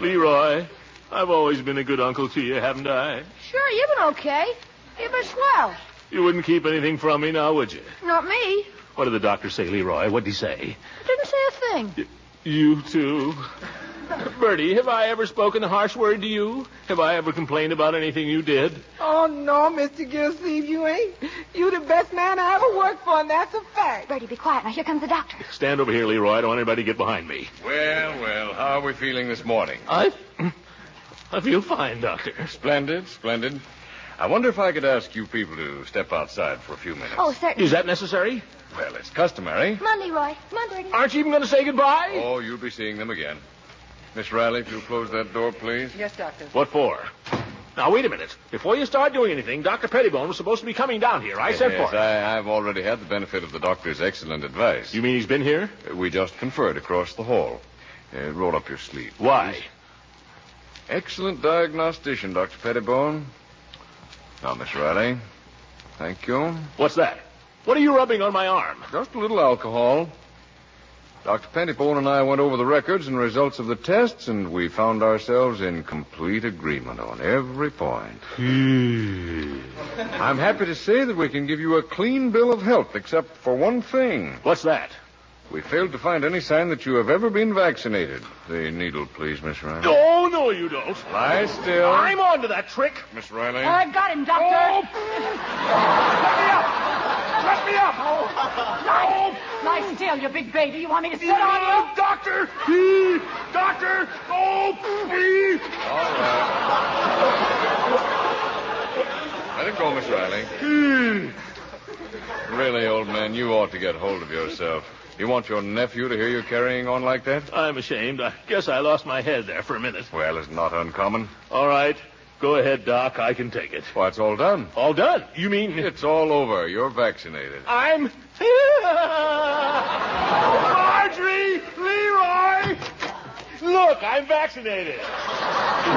Leroy, I've always been a good uncle to you, haven't I? Sure, you've been okay. You've been swell. You wouldn't keep anything from me now, would you? Not me. What did the doctor say, Leroy? What did he say? Didn't say a thing. You too. Bertie, have I ever spoken a harsh word to you? Have I ever complained about anything you did? Oh, no, Mr. Gilsleeve, you ain't. You the best man I ever worked for, and that's a fact. Bertie, be quiet. Now, here comes the doctor. Stand over here, Leroy. I don't want anybody to get behind me. Well, how are we feeling this morning? I feel fine, Doctor. Splendid. I wonder if I could ask you people to step outside for a few minutes. Oh, certainly. Is that necessary? Well, it's customary. Come on, Leroy. Come on, Bertie. Aren't you even going to say goodbye? Oh, you'll be seeing them again. Miss Riley, if you'll close that door, please. Yes, Doctor. What for? Now, wait a minute. Before you start doing anything, Dr. Pettibone was supposed to be coming down here. I sent for him. I've already had the benefit of the doctor's excellent advice. You mean he's been here? We just conferred across the hall. Roll up your sleeve. Why? Please. Excellent diagnostician, Dr. Pettibone. Now, Miss Riley. Thank you. What's that? What are you rubbing on my arm? Just a little alcohol. Dr. Pettibone and I went over the records and results of the tests, and we found ourselves in complete agreement on every point. I'm happy to say that we can give you a clean bill of health, except for one thing. What's that? We failed to find any sign that you have ever been vaccinated. The needle, please, Miss Riley. Oh, no, you don't. Lie still. I'm on to that trick. Miss Riley. I've got him, Doctor. Oh! Let me up! Lie still, you big baby. You want me to sit on you? Doctor! Doctor! Oh, please! All right. Let it go, Miss Riley. Really, old man, you ought to get hold of yourself. You want your nephew to hear you carrying on like that? I'm ashamed. I guess I lost my head there for a minute. Well, it's not uncommon. All right. Go ahead, Doc. I can take it. Why, it's all done. All done? You mean... It's all over. You're vaccinated. I'm... Marjorie! Leroy! Look, I'm vaccinated.